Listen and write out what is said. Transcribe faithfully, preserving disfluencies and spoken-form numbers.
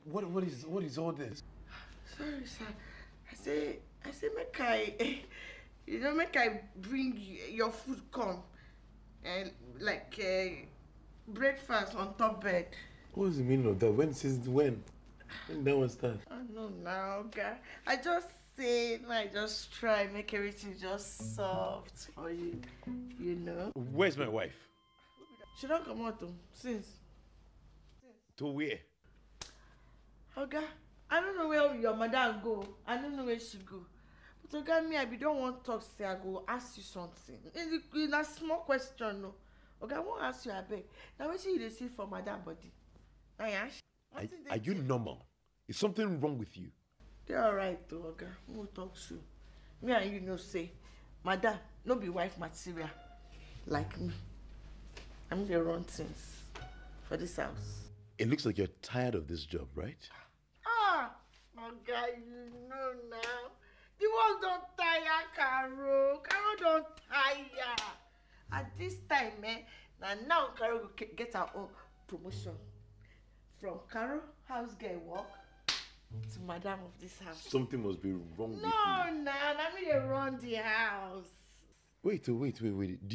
what, what is, what is all this? Sorry, sir. I say, I say, make I, you know, make I bring your food come, and like uh, breakfast on top bed. What is the meaning of that? When, since when? When that one start? I know now, okay. I just say, I just try make everything just soft for you, you know. Where's my wife? She don't come out since. To where? Oga, I don't know where your madam go. I don't know where she go. But Oga, me, I be don't want to talk, say I go ask you something. It's a small question, no. Oga, I won't ask you, I beg. Now, what you see for madam body? Are, are you normal? Is something wrong with you? They're alright, though, Oga. We'll talk soon. Me and you know, say, madam, no be wife material. Like me. I'm the wrong things for this house. It looks like you're tired of this job, right? Ah, my guy, you know now. The world don't tire, Caro. Caro don't tire. At this time, eh, now, now Caro will get her own promotion. From Caro, house girl work, to madam of this house. Something must be wrong no, with you. No, nah, nah, me they run the house. Wait, wait, wait, wait.